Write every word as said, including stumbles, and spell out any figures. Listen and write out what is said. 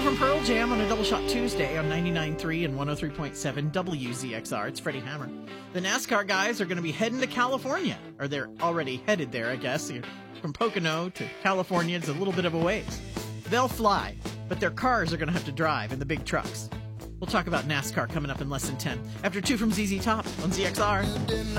from Pearl Jam on a Double Shot Tuesday on ninety-nine point three and one oh three point seven W Z X R. It's Freddie Hammer. The NASCAR guys are going to be heading to California. Or they're already headed there, I guess. From Pocono to California, it's a little bit of a ways. They'll fly, but their cars are going to have to drive in the big trucks. We'll talk about NASCAR coming up in less than ten. After two from Z Z Top on Z X R.